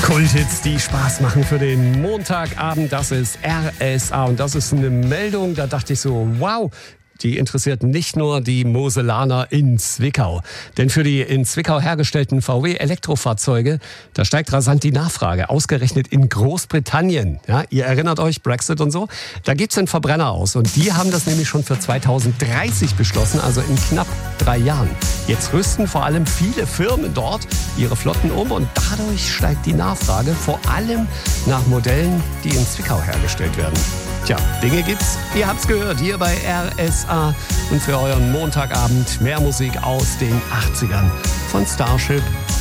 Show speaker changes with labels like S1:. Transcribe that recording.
S1: Kulthits, die Spaß machen für den Montagabend. Das ist RSA und das ist eine Meldung, da dachte ich so, wow. Die interessiert nicht nur die Moselaner in Zwickau. Denn für die in Zwickau hergestellten VW-Elektrofahrzeuge, da steigt rasant die Nachfrage. Ausgerechnet in Großbritannien. Ja, ihr erinnert euch, Brexit und so. Da gibt's einen Verbrenner aus. Und die haben das nämlich schon für 2030 beschlossen, also in knapp 3 Jahren. Jetzt rüsten vor allem viele Firmen dort ihre Flotten um. Und dadurch steigt die Nachfrage, vor allem nach Modellen, die in Zwickau hergestellt werden. Tja, Dinge gibt's. Ihr habt's gehört, hier bei RSA. Und für euren Montagabend mehr Musik aus den 80ern von Starship